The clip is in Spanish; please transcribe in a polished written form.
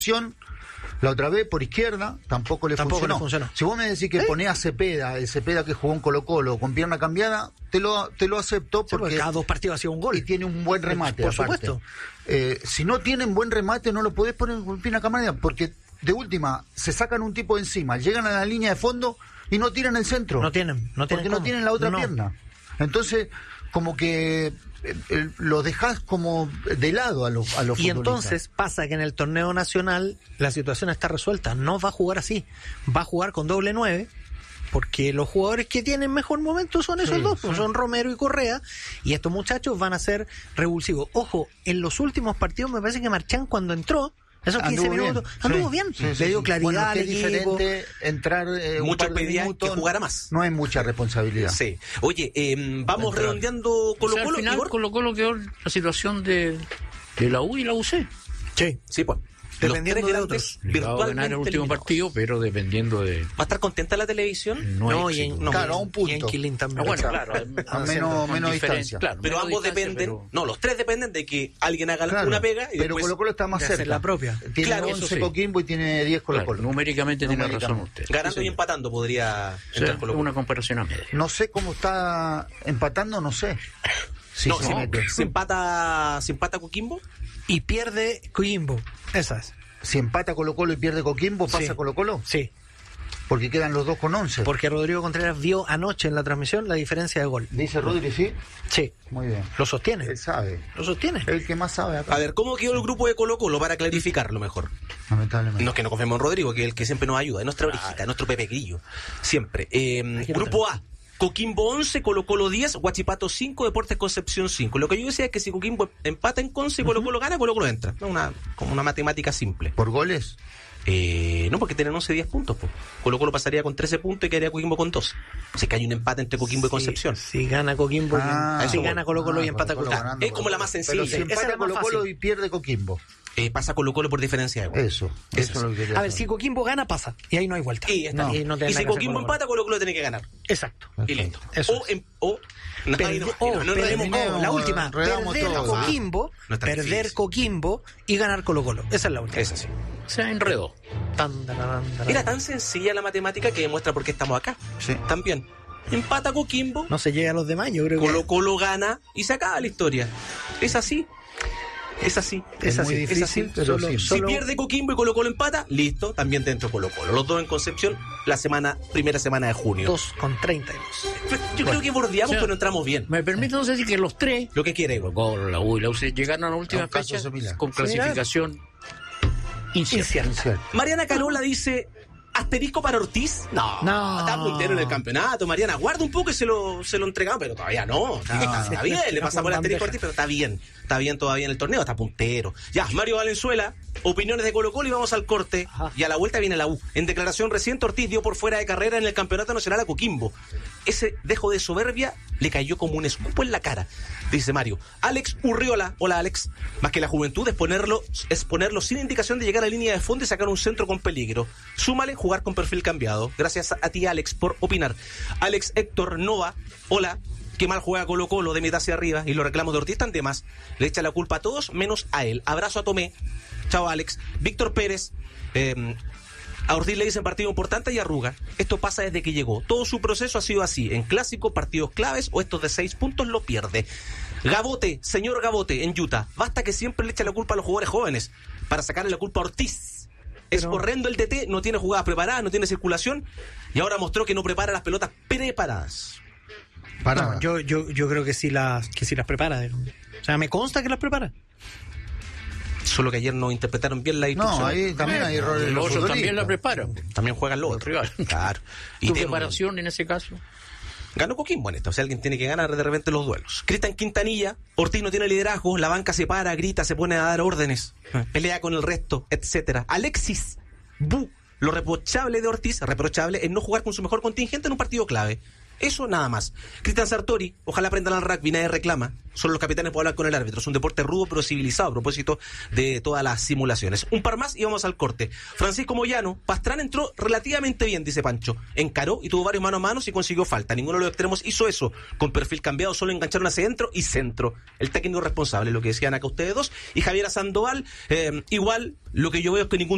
la otra vez por izquierda, tampoco le funcionó. Si vos me decís que ponés a Cepeda, el Cepeda que jugó en Colo-Colo con pierna cambiada, te lo acepto porque cada 2 partidos ha sido un gol. Y tiene un buen remate. Por supuesto. Si no tienen buen remate, no lo podés poner con pierna cambiada, porque de última se sacan un tipo de encima, llegan a la línea de fondo y no tiran el centro. No tienen porque no tienen la otra pierna. Entonces, como que lo dejás como de lado a los futbolistas. Y entonces pasa que en el torneo nacional la situación está resuelta. No va a jugar así. Va a jugar con doble 9, porque los jugadores que tienen mejor momento son esos dos, son Romero y Correa, y estos muchachos van a ser revulsivos. Ojo, en los últimos partidos me parece que Marchán, cuando entró, esos 15 minutos, anduvo bien. Le dio claridad al equipo. Diferente entrar muchos pedían que jugara más. No hay mucha responsabilidad. Sí. Oye, vamos redondeando Colo-Colo. Al final Colo-Colo quedó la situación de la U y la UC. Sí, pues. Dependiendo de otros. Va a ganar el último partido, pero dependiendo de... ¿Va a estar contenta la televisión? Claro, a un punto. Y en Quilín también. Bueno, claro. A menos distancia. Claro, pero ambos dependen... No, los tres dependen de que alguien haga una pega y pero después... Colo-Colo está más cerca. La propia. Tiene 11 Coquimbo y tiene 10 Colo-Colo. Claro, numéricamente tiene razón usted. Ganando y empatando podría entrar Colo-Colo. Una comparación a media. No sé cómo está empatando, no sé. Si empata Coquimbo y pierde Coquimbo. Esa es. Si empata Colo-Colo y pierde Coquimbo, ¿pasa Colo-Colo? Sí. Porque quedan los dos con 11. Porque Rodrigo Contreras vio anoche en la transmisión la diferencia de gol. ¿Dice Rodri, sí? Sí. Muy bien. Lo sostiene. Él sabe. Lo sostiene. El que más sabe acá. A ver, ¿cómo quedó el grupo de Colo-Colo para clarificarlo mejor? Lamentablemente. No es que no confiemos en Rodrigo, que es el que siempre nos ayuda. Es nuestra orejita, nuestro Pepe Grillo. Siempre. Grupo A. Coquimbo 11, Colo-Colo 10, Huachipato 5, Deportes Concepción 5. Lo que yo decía es que si Coquimbo empata en Conce y Colo-Colo gana, Colo-Colo entra. Como una matemática simple. ¿Por goles? No, porque tienen 11-10 puntos. Po. Colo-Colo pasaría con 13 puntos y quedaría Coquimbo con 12. O sea que hay un empate entre Coquimbo y Concepción. Si gana Coquimbo, si gana Colo-Colo y empata Colo-Colo. Es como la más sencilla. Pero si empata Colo-Colo y pierde Coquimbo. Pasa Colo-Colo por diferencia de gol. Eso es lo que quería A ver, si Coquimbo gana, pasa. Y ahí no hay vuelta. Y si Coquimbo empata, Colo-Colo tiene que ganar. Exacto. Y listo. La última, perder Coquimbo y ganar Colo-Colo. Esa es la última. Esa sí. Se enredó. Era tan sencilla la matemática que demuestra por qué estamos acá. Sí. También. Empata Coquimbo. No se llega a los demás, yo creo que... Colo-Colo gana y se acaba la historia. Es así. Es muy difícil, pero Si pierde Coquimbo y Colo-Colo empata, listo, también dentro Colo-Colo. Los dos en Concepción, primera semana de junio. 2,32. Yo creo que bordeamos, pero entramos bien. Me permite entonces decir que los tres, lo que quiere, Colo, la U y la UC, llegaron a la última fecha con clasificación incierta. Mariana Carola dice... ¿Asterisco para Ortiz? No. Está puntero en el campeonato, Mariana. Guarda un poco y se lo entregamos, pero todavía no. Está bien, le pasamos el asterisco a Ortiz, pero está bien. Está bien todavía en el torneo, está puntero. Ya, Mario Valenzuela, opiniones de Colo-Colo y vamos al corte. Ajá. Y a la vuelta viene la U. En declaración reciente, Ortiz dio por fuera de carrera en el Campeonato Nacional a Coquimbo. Ese dejo de soberbia le cayó como un escupo en la cara, dice Mario. Alex Urriola, hola Alex. Más que la juventud es ponerlo sin indicación de llegar a línea de fondo y sacar un centro con peligro. Súmale jugar con perfil cambiado. Gracias a ti, Alex, por opinar. Alex Héctor Nova, hola. Qué mal juega Colo-Colo de mitad hacia arriba y los reclamos de Ortiz están de más. Le echa la culpa a todos menos a él. Abrazo a Tomé. Chao, Alex. Víctor Pérez. A Ortiz le dicen partido importante y arruga. Esto pasa desde que llegó. Todo su proceso ha sido así. En clásico, partidos claves o estos de 6 puntos lo pierde. Gabote, señor Gabote, en Utah. Basta que siempre le echa la culpa a los jugadores jóvenes para sacarle la culpa a Ortiz. Es horrendo el DT, no tiene jugadas preparadas, no tiene circulación y ahora mostró que no prepara las pelotas preparadas. No, yo creo que sí las prepara. O sea, me consta que las prepara. Solo que ayer no interpretaron bien la instrucción. No, ahí también hay errores. Los otros también la preparan. También juegan los otros. Rival. Claro. ¿Y tu preparación en ese caso? Ganó Coquimbo en esta, o sea, alguien tiene que ganar de repente los duelos. Cristian Quintanilla, Ortiz no tiene liderazgo, la banca se para, grita, se pone a dar órdenes, pelea con el resto, etcétera. Alexis Bu, lo reprochable de Ortiz, es no jugar con su mejor contingente en un partido clave. Eso nada más. Cristian Sartori, ojalá aprendan al rugby, nadie reclama. Solo los capitanes pueden hablar con el árbitro. Es un deporte rudo pero civilizado a propósito de todas las simulaciones. Un par más y vamos al corte. Francisco Moyano, Pastrán entró relativamente bien, dice Pancho. Encaró y tuvo varios mano a mano y consiguió falta. Ninguno de los extremos hizo eso. Con perfil cambiado solo engancharon hacia adentro y centro. El técnico responsable, lo que decían acá ustedes dos. Y Javier Sandoval, igual, lo que yo veo es que ningún